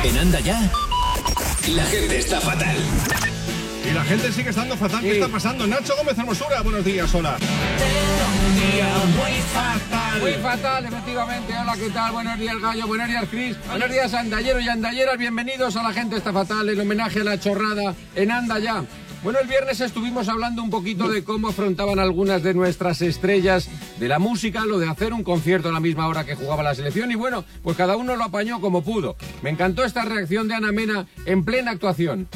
En Anda Ya, la gente está fatal. Y la gente sigue estando fatal. ¿Qué está pasando? Nacho Gómez Hermosura, buenos días, hola. Un día muy fatal. Muy fatal, efectivamente. Hola, ¿qué tal? Buenos días, Gallo. Buenos días, Cris. Buenos días, andalleros y andalleras. Bienvenidos a La Gente Está Fatal, en homenaje a la chorrada en Anda Ya. Bueno, el viernes estuvimos hablando un poquito de cómo afrontaban algunas de nuestras estrellas de la música, lo de hacer un concierto a la misma hora que jugaba la selección, y bueno, pues cada uno lo apañó como pudo. Me encantó esta reacción de Ana Mena en plena actuación.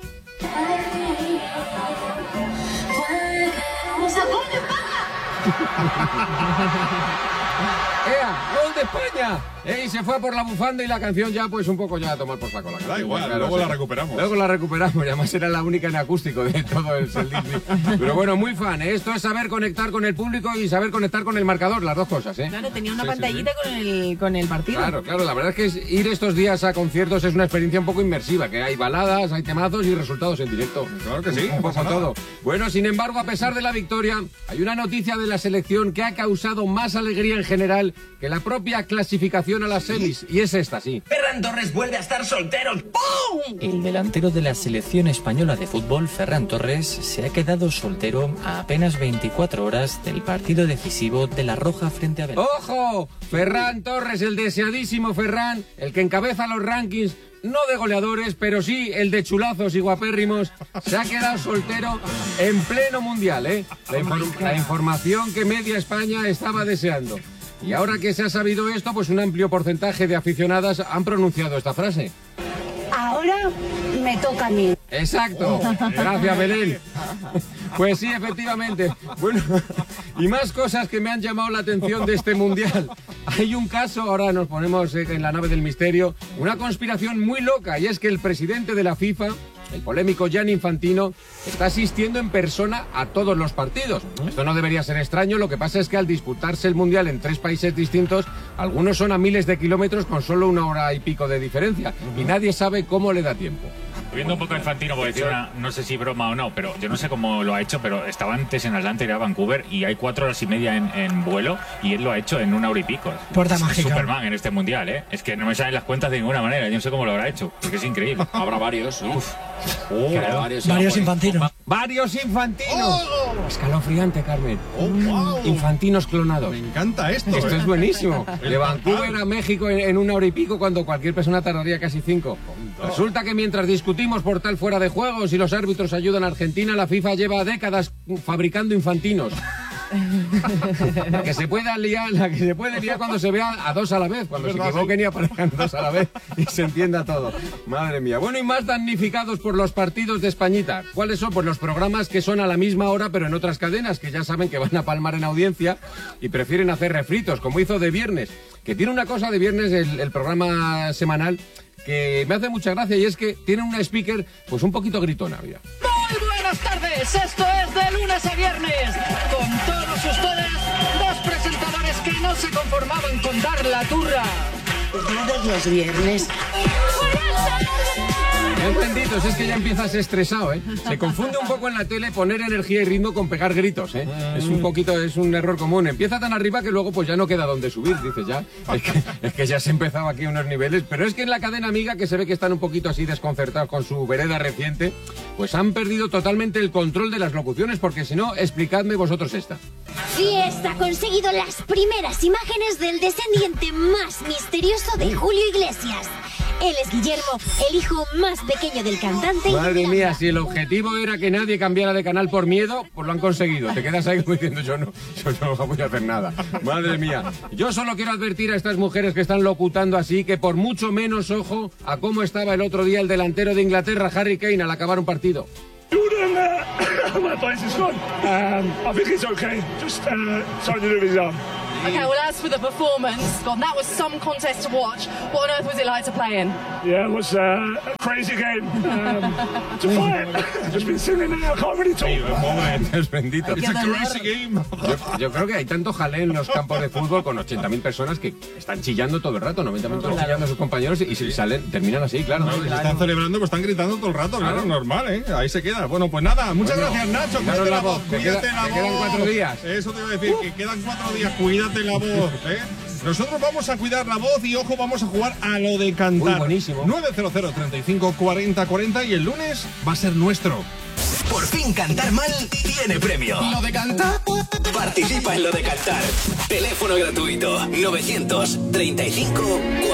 ¡Ea! ¡Gol de España! Y se fue por la bufanda y la canción ya, pues un poco ya a tomar por saco la canción. Da igual, claro, luego la recuperamos. Luego la recuperamos, y además era la única en acústico de todo el Disney. Pero bueno, muy fan, ¿eh? Esto es saber conectar con el público y saber conectar con el marcador, las dos cosas, ¿eh? Claro, tenía una pantallita con el partido. Claro, la verdad es que ir estos días a conciertos es una experiencia un poco inmersiva, que hay baladas, hay temazos y resultados en directo. Claro que sí, un poco todo. Bueno, sin embargo, a pesar de la victoria, hay una noticia de la selección que ha causado más alegría en general que la propia clasificación a las semis, y es esta, sí. Ferran Torres vuelve a estar soltero. ¡Pum! El delantero de la selección española de fútbol, Ferran Torres, se ha quedado soltero a apenas 24 horas del partido decisivo de la Roja frente a Bélgica. ¡Ojo! Ferran Torres, el deseadísimo Ferran, el que encabeza los rankings, no de goleadores, pero sí el de chulazos y guapérrimos, se ha quedado soltero en pleno mundial, ¿eh? La información que media España estaba deseando. Y ahora que se ha sabido esto, pues un amplio porcentaje de aficionadas han pronunciado esta frase. Ahora me toca a mí. Exacto. Gracias, Belén. Pues sí, efectivamente. Bueno, y más cosas que me han llamado la atención de este mundial. Hay un caso, ahora nos ponemos en la nave del misterio, una conspiración muy loca, y es que el presidente de la FIFA, el polémico Gianni Infantino, está asistiendo en persona a todos los partidos. Esto no debería ser extraño, lo que pasa es que al disputarse el mundial en 3 países distintos, algunos son a miles de kilómetros con solo 1 hora y pico de diferencia, y nadie sabe cómo le da tiempo. Viendo un poco a Infantino, porque decir no sé si broma o no, pero yo no sé cómo lo ha hecho, pero estaba antes en Atlanta, era Vancouver, y hay 4 horas y media en vuelo, y él lo ha hecho en 1 hora y pico. Puerta Es mágica. Superman en este mundial, ¿eh? Es que no me salen las cuentas de ninguna manera, yo no sé cómo lo habrá hecho, porque es increíble. Habrá varios, ¿no? Varios infantinos. ¡Varios infantinos! Escalofriante, Carmen. Wow. Infantinos clonados. Me encanta esto. Esto es buenísimo. De Vancouver a México en 1 hora y pico, cuando cualquier persona tardaría casi 5. Resulta que mientras discutimos por tal fuera de juego si los árbitros ayudan a Argentina, la FIFA lleva décadas fabricando infantinos. La que se puede liar cuando se vea a 2 a la vez, cuando se equivoquen y aparezcan 2 a la vez y se entienda todo. Madre mía. Bueno, y más damnificados por los partidos de Españita. ¿Cuáles son? Pues los programas que son a la misma hora pero en otras cadenas, que ya saben que van a palmar en audiencia y prefieren hacer refritos, como hizo De Viernes, que tiene una cosa de Viernes, el programa semanal, que me hace mucha gracia, y es que tiene una speaker pues un poquito gritona, mira. Muy buenas tardes, esto es de lunes a viernes, con todos ustedes, 2 presentadores que no se conformaban con dar la turra. Todos los viernes. Bien benditos, es que ya empiezas estresado, ¿eh? Se confunde un poco en la tele poner energía y ritmo con pegar gritos, ¿eh? Es un error común. Empieza tan arriba que luego pues ya no queda dónde subir, dices ya. Es que ya se empezaba aquí a unos niveles, pero es que en la cadena amiga, que se ve que están un poquito así desconcertados con su vereda reciente, pues han perdido totalmente el control de las locuciones, porque si no, explicadme vosotros esta. Fiesta ha conseguido las primeras imágenes del descendiente más misterioso de Julio Iglesias. Él es Guillermo, el hijo más pequeño del cantante. Madre mía, si el objetivo era que nadie cambiara de canal por miedo, pues lo han conseguido. Te quedas ahí como diciendo, yo no voy a hacer nada. Madre mía. Yo solo quiero advertir a estas mujeres que están locutando así, que por mucho menos ojo a cómo estaba el otro día el delantero de Inglaterra, Harry Kane, al acabar un partido. My place is gone. I think it's okay. Just trying to do his own. Okay, well, as for the performance, God, that was some contest to watch. What on earth was it like to play in? Yeah, it was a crazy game. To play it. I've just been sitting there. I can't really talk. Dios bendito. It's a crazy game. Yo creo que hay tanto jaleo en los campos de fútbol con 80.000 personas que están chillando todo el rato, 90 minutos chillando a sus compañeros, y si salen, terminan así, claro. Si están celebrando, pues están gritando todo el rato, claro, normal, ¿eh? Ahí se queda. Bueno, pues nada, muchas gracias, Nacho. Cuídate la voz, cuídate la voz. Te quedan 4 días. Eso te iba a decir, que quedan 4 días, cuídate la voz, ¿eh? Nosotros vamos a cuidar la voz y, ojo, vamos a jugar a lo de cantar. Muy buenísimo. 900 35 40 40 y el lunes va a ser nuestro. Por fin cantar mal tiene premio. ¿Lo de cantar? Participa en lo de cantar. Teléfono gratuito 935 40